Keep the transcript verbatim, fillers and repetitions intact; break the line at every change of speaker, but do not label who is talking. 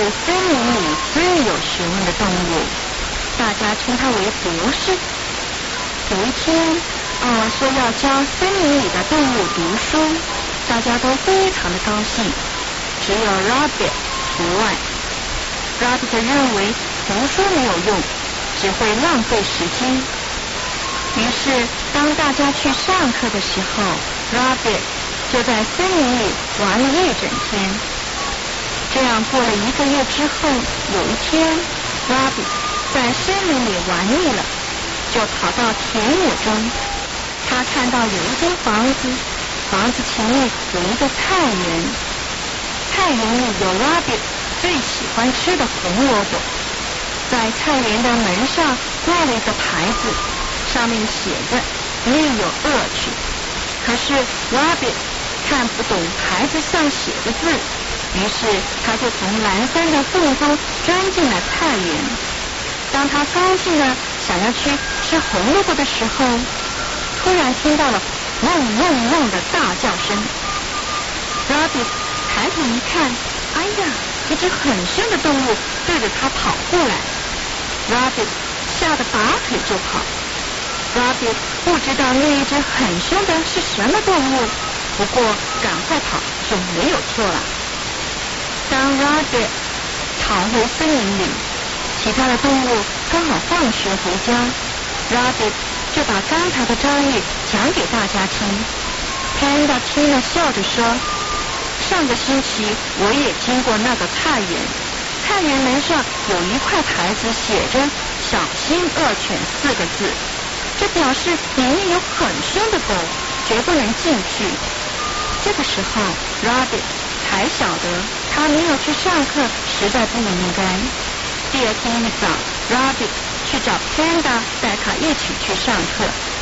森林里最有学问的动物，大家称它为博士。有一天，奥尔说要教森林里的动物读书，大家都非常的高兴，只有 Rabbit 除外。Rabbit 认为读书没有用，只会浪费时间。于是，当大家去上课的时候 ，Rabbit 就在森林里玩了一整天。这样过了一个月之后，有一天 ，Rabbit 在森林里玩腻了，就跑到田野中。他看到有一间房子，房子前面有一个菜园，菜园里有 Rabbit 最喜欢吃的红萝卜。在菜园的门上挂了一个牌子，上面写着“没有恶犬”。可是 Rabbit 看不懂牌子上写的字，于是他就从栏杆的缝中钻进了菜园。当他高兴的想要去吃红萝卜的时候，突然听到了嗡嗡嗡的大叫声。Rabbit 抬头一看，哎呀，一只很凶的动物对着他跑过来。Rabbit 吓得拔腿就跑。Rabbit 不知道那一只很凶的是什么动物，不过赶快跑就没有错了。当 Rabbit 逃回森林里，其他的动物刚好放学回家， Rabbit 就把刚才的遭遇讲给大家听。Panda 听了笑着说，上个星期我也经过那个菜园，菜园门上有一块牌子写着小心恶犬四个字，这表示里面有很凶的狗，绝不能进去。这个时候 Rabbit 才晓得他没有去上课实在不应该。第二天一早 Rabbit 去找 Panda 带他一起去上课。